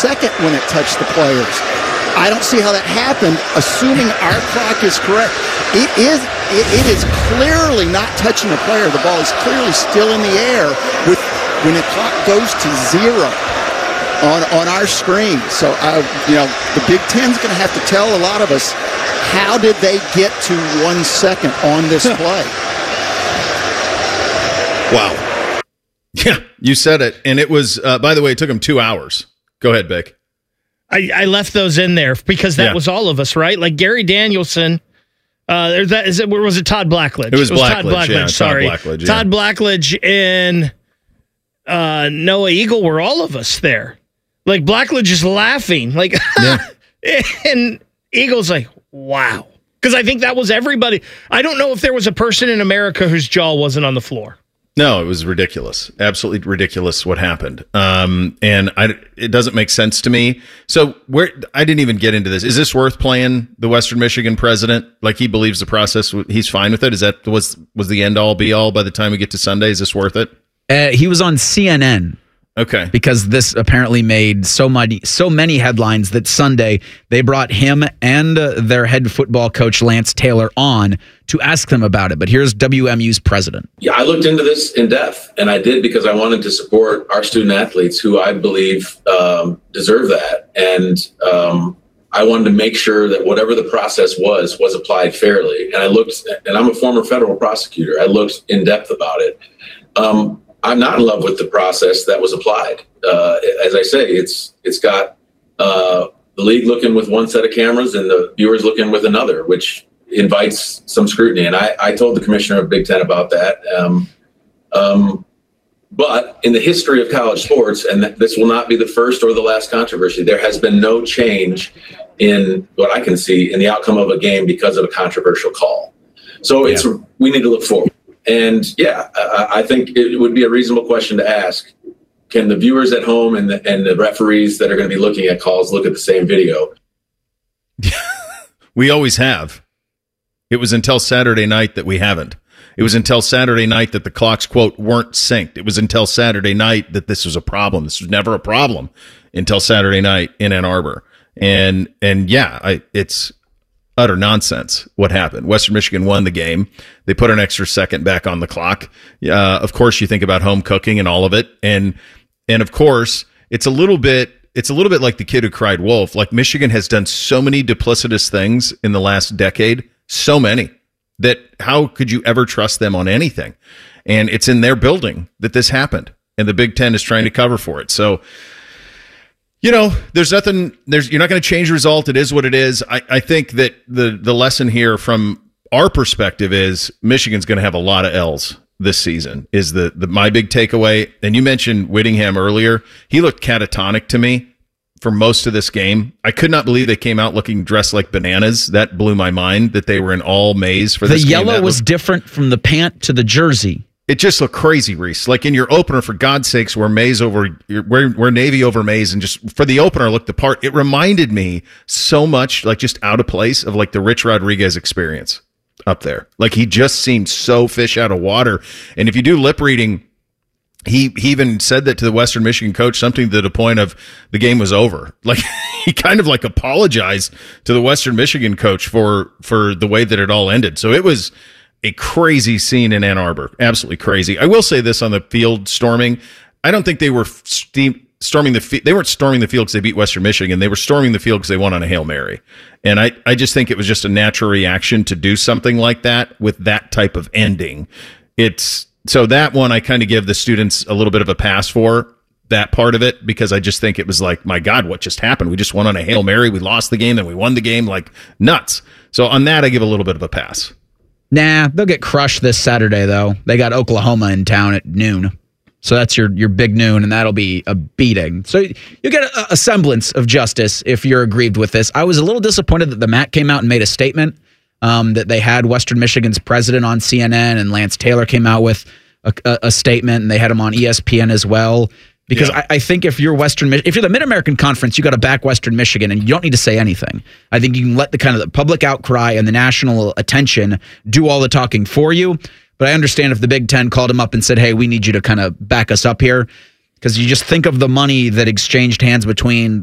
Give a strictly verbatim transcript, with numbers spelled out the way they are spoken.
second when it touched the players. I don't see how that happened, assuming our clock is correct. It is it, it is clearly not touching the player. The ball is clearly still in the air with when the clock goes to zero on, on our screen. So, I, you know, the Big Ten's going to have to tell a lot of us, how did they get to one second on this play? Wow. Yeah, you said it. And it was, uh, by the way, it took them two hours. Go ahead, Vic. I, I left those in there because that yeah. was all of us, right? Like Gary Danielson, uh, or that is it? Or was it Todd Blackledge? It was, it was Blackledge. Todd Blackledge. Yeah, sorry, Todd Blackledge. Yeah. Todd Blackledge and uh, Noah Eagle were all of us there. Like Blackledge is laughing, like, yeah. and Eagle's like, wow, because I think that was everybody. I don't know if there was a person in America whose jaw wasn't on the floor. No, it was ridiculous. Absolutely ridiculous what happened. Um, and I, it doesn't make sense to me. So where I didn't even get into this. Is this worth playing the Western Michigan president? Like he believes the process, he's fine with it. Is that was, was the end all be all by the time we get to Sunday? Is this worth it? Uh, he was on C N N. Okay. Because this apparently made so many so many headlines that Sunday they brought him and uh, their head football coach Lance Taylor on to ask them about it. But here's W M U's president. Yeah, I looked into this in depth, and I did because I wanted to support our student athletes who I believe um, deserve that. And um, I wanted to make sure that whatever the process was, was applied fairly. And I looked, and I'm a former federal prosecutor. I looked in depth about it. Um, I'm not in love with the process that was applied. Uh, as I say, it's it's got uh, the league looking with one set of cameras and the viewers looking with another, which invites some scrutiny. And I, I told the commissioner of Big Ten about that. Um, um, but in the history of college sports, and this will not be the first or the last controversy, there has been no change in what I can see in the outcome of a game because of a controversial call. So it's yeah. we need to look forward. And yeah, I, I think it would be a reasonable question to ask. Can the viewers at home and the, and the referees that are going to be looking at calls look at the same video? We always have. It was until Saturday night that we haven't. It was until Saturday night that the clocks, quote, weren't synced. It was until Saturday night that this was a problem. This was never a problem until Saturday night in Ann Arbor. And, and yeah, I, it's utter nonsense what happened. Western Michigan won the game. They put an extra second back on the clock. Uh, of course, you think about home cooking and all of it. And, and of course, it's a little bit, it's a little bit like the kid who cried wolf. Like Michigan has done so many duplicitous things in the last decade, so many, that how could you ever trust them on anything? And it's in their building that this happened. And the Big Ten is trying to cover for it. So, you know, there's nothing, there's, you're not going to change the result. It is what it is. I, I think that the, the lesson here from our perspective is Michigan's going to have a lot of L's this season is the, the, my big takeaway. And you mentioned Whittingham earlier. He looked catatonic to me for most of this game. I could not believe they came out looking dressed like bananas. That blew my mind that they were in all maize for this game. The yellow was looked different from the pant to the jersey. It just looked crazy, Reese. Like in your opener, for God's sakes, we're maize over, we're, we're navy over maize, and just for the opener looked the part. It reminded me so much, like just out of place, of like the Rich Rodriguez experience up there. Like he just seemed so fish out of water. And if you do lip reading, he he even said that to the Western Michigan coach, something to the point of the game was over. Like he kind of like apologized to the Western Michigan coach for for the way that it all ended. So it was a crazy scene in Ann Arbor. Absolutely crazy. I will say this on the field storming. I don't think they were steam, storming the field. They weren't storming the field because they beat Western Michigan. They were storming the field because they won on a Hail Mary. And I, I just think it was just a natural reaction to do something like that with that type of ending. It's so that one I kind of give the students a little bit of a pass for, that part of it, because I just think it was like, my God, what just happened? We just won on a Hail Mary. We lost the game, then we won the game, like nuts. So on that, I give a little bit of a pass. Nah, they'll get crushed this Saturday, though. They got Oklahoma in town at noon. So that's your, your big noon, and that'll be a beating. So you get a, a semblance of justice if you're aggrieved with this. I was a little disappointed that the M A C came out and made a statement, um, that they had Western Michigan's president on C N N, and Lance Taylor came out with a, a, a statement, and they had him on E S P N as well. Because yeah. I, I think if you're Western, if you're the Mid-American Conference, you got to back Western Michigan, and you don't need to say anything. I think you can let the kind of the public outcry and the national attention do all the talking for you. But I understand if the Big Ten called him up and said, "Hey, we need you to kind of back us up here," because you just think of the money that exchanged hands between